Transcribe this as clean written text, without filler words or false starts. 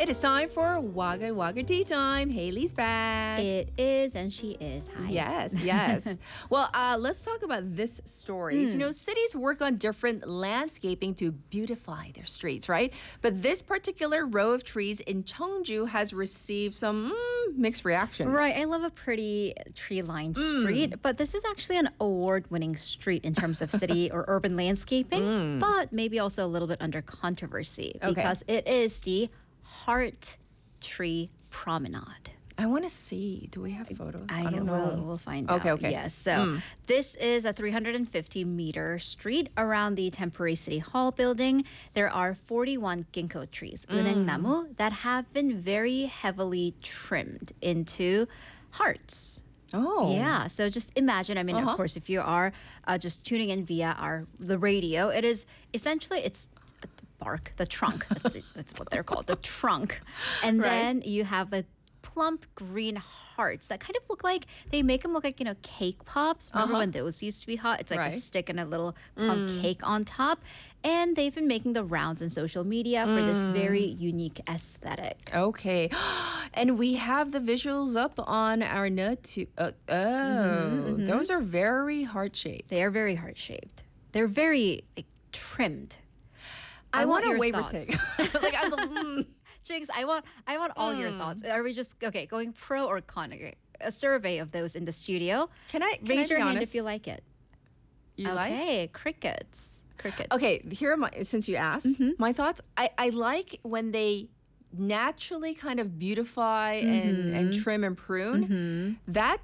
It is time for Wagga Wagga Tea Time. Haley's back. It is, and she is. Hi. Yes. Well, let's talk about this story. You know, cities work on different landscaping to beautify their streets, right? But this particular row of trees in Cheongju has received some mixed reactions. Right. I love a pretty tree-lined street, but this is actually an award-winning street in terms of city or urban landscaping, but maybe also a little bit under controversy because it is the Heart Tree Promenade. I want to see. Do we have photos? I don't know. We'll find out. Okay. Yes. So this is a 350-meter street around the temporary city hall building. There are 41 ginkgo trees, unengnamu, that have been very heavily trimmed into hearts. Oh. Yeah. So just imagine, I mean, of course, if you are just tuning in via the radio, it is essentially, it's the trunk. That's what they're called, the trunk. And then you have the plump green hearts that kind of look like, they make them look like, cake pops. Remember when those used to be hot? It's like a stick and a little plump cake on top. And they've been making the rounds on social media for this very unique aesthetic. Okay. And we have the visuals up on our note too. Those are very heart-shaped. They are very heart-shaped. They're very trimmed. I want a your waiver thoughts. stick. Jinx, I want all your thoughts. Are we just going pro or con? Okay, a survey of those in the studio. Can I raise your be hand honest? if you like it? You like? Okay, crickets. Okay, here are since you asked, my thoughts. I like when they naturally kind of beautify and trim and prune. That